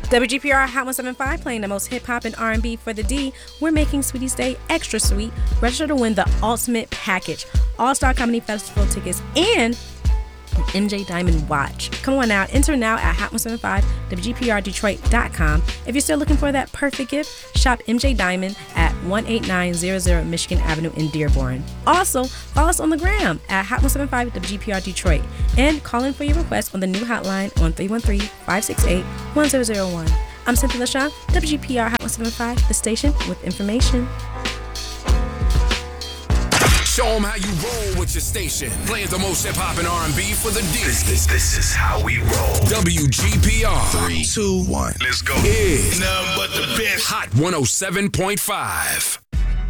WGPR Hot 175 playing the most hip-hop and R&B for the D. We're making Sweetie's Day extra sweet. Register to win the ultimate package. All-Star Comedy Festival tickets and MJ Diamond watch. Come on now. Enter now at Hot175WGPRDetroit.com. If you're still looking for that perfect gift, shop MJ Diamond at 18900 Michigan Avenue in Dearborn. Also, follow us on the gram at Hot175WGPRDetroit and call in for your request on the new hotline on 313-568-1001. I'm Cynthia LaShawn, WGPR Hot 175, the station with information. Show them how you roll with your station. Playing the most hip-hop and R&B for the D. This is how we roll. WGPR. 3, 2, 1. Let's go. Is nothing but the best. Hot 107.5.